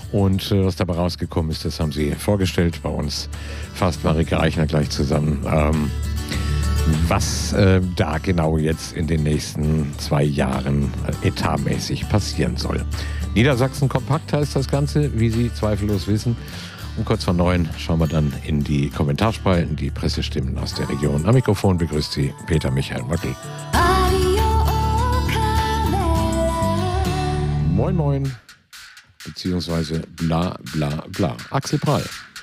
Und was dabei rausgekommen ist, das haben sie vorgestellt bei uns. Fasst Marike Eichner gleich zusammen. Was da genau jetzt in den nächsten 2 Jahren etatmäßig passieren soll. Niedersachsen kompakt heißt das Ganze, wie Sie zweifellos wissen. Um kurz vor 9 schauen wir dann in die Kommentarspalten, die Pressestimmen aus der Region. Am Mikrofon begrüßt Sie Peter Michael Möckel. Moin Moin, beziehungsweise bla bla bla. Axel Prall.